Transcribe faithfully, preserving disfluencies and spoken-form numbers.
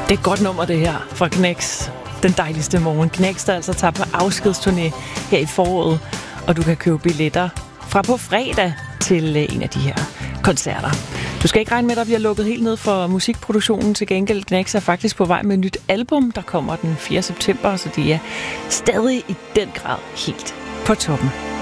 Det er et godt nummer, det her, fra Knæks. Den dejligste morgen. Knæks, der altså tager på afskedsturné her i foråret, og du kan købe billetter fra på fredag til en af de her koncerter. Du skal ikke regne med, at der bliver lukket helt ned for musikproduktionen. Til gengæld, Knæks er faktisk på vej med et nyt album, der kommer den fjerde september, så de er stadig i den grad helt på toppen.